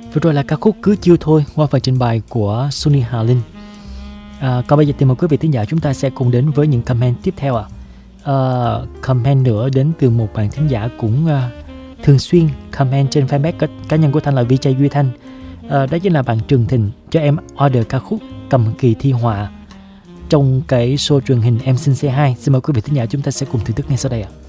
Vừa rồi là ca khúc Cứ Chiêu Thôi qua phần trình bày của Sunny Hà Linh. Còn bây giờ thì mời quý vị thính giả chúng ta sẽ cùng đến với những comment tiếp theo ạ. Comment nữa đến từ một bạn thính giả cũng thường xuyên comment trên fanpage cá nhân của Thanh là VJ Duy Thanh. Đó chính là bạn Trường Thịnh cho em order ca khúc Cầm Kỳ Thi Họa trong cái show truyền hình Em Xin C2. Xin mời quý vị thính giả chúng ta sẽ cùng thưởng thức ngay sau đây ạ.